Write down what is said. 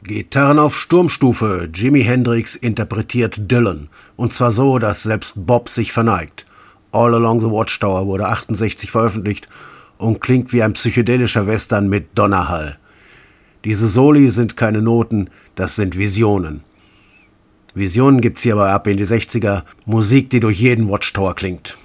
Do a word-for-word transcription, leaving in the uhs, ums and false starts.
Gitarren auf Sturmstufe. Jimi Hendrix interpretiert Dylan. Und zwar so, dass selbst Bob sich verneigt. All Along the Watchtower wurde achtundsechzig veröffentlicht und klingt wie ein psychedelischer Western mit Donnerhall. Diese Soli sind keine Noten, das sind Visionen. Visionen gibt's hier aber ab in die sechziger. Musik, die durch jeden Watchtower klingt.